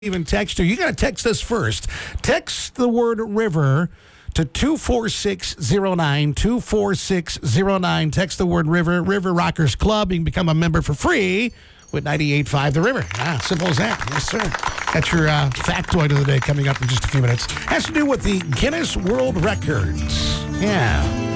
Even text you. You got to text us first. Text the word river to 24609. 24609. Text the word river. River Rockers Club. You can become a member for free with 98.5 The River. Simple as that. Yes, sir. That's your factoid of the day coming up in just a few minutes. Has to do with the Guinness World Records. Yeah.